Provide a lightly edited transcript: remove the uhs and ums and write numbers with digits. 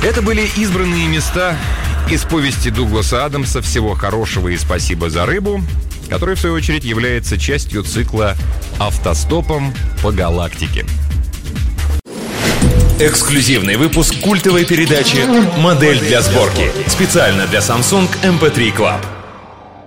Это были избранные места из повести Дугласа Адамса «Всего хорошего и спасибо за рыбу», который, в свою очередь, является частью цикла «Автостопом по галактике». Эксклюзивный выпуск культовой передачи «Модель для сборки». Специально для Samsung MP3 Club.